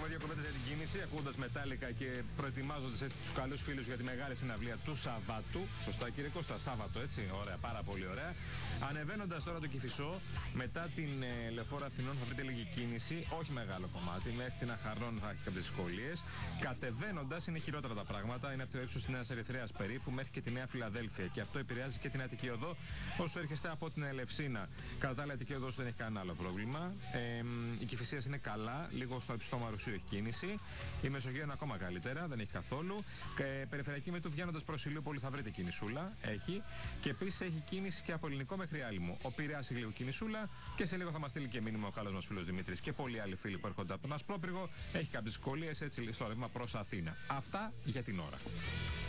έχουμε δύο κουβέντες για την κίνηση, ακούγοντας Μετάλλικα και προετοιμάζοντας έτσι τους καλούς φίλους για τη μεγάλη συναυλία του Σαββάτου. Σωστά, κύριε Κώστα, Σάββατο, έτσι. Ωραία, πάρα πολύ ωραία. Ανεβαίνοντας τώρα το Κηφισό, μετά την Λεωφόρο Αθηνών θα βρείτε λίγη κίνηση, όχι μεγάλο κομμάτι, μέχρι την Αχαρνών θα έχει κάποιες δυσκολίες. Κατεβαίνοντας είναι χειρότερα τα πράγματα, είναι από το ύψος της Νέας Ερυθρέας περίπου μέχρι και τη Νέα Φιλαδέλφια και αυτό επηρεάζει και την Αττική Οδό όσο έρχεστε από την Ελευσίνα. Κατά τα άλλα, η Αττική Οδός δεν έχει κανένα άλλο πρόβλημα. Η Κηφισίας είναι καλά, λίγο στο υψηλό Μαρουσίου έχει κίνηση. Η Μεσογείο είναι ακόμα καλύτερα, δεν έχει καθόλου. Περιφερειακή με του βγαίνοντας προς Ηλιούπολη θα βρείτε κινησούλα, έχει. Και επίσης έχει κίνηση και από Ελληνικό μέχρι Άλυμο. Ο Πειραιάς έχει λίγο κινησούλα και σε λίγο θα μας στείλει και μήνυμα ο καλός μας φίλος Δημήτρης και πολλοί άλλοι φίλοι που έρχονται από τον Ασπρόπυργο. Έχει κάποιες δυσκολίες έτσι στο ρεύμα προς Αθήνα. Αυτά για την ώρα.